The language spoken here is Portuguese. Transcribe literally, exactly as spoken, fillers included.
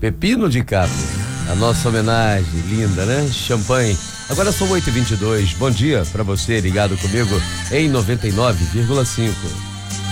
Pepino de Capo. A nossa homenagem, linda, né? Champanhe. Agora são oito e vinte e dois. Bom dia pra você ligado comigo em noventa e nove vírgula cinco.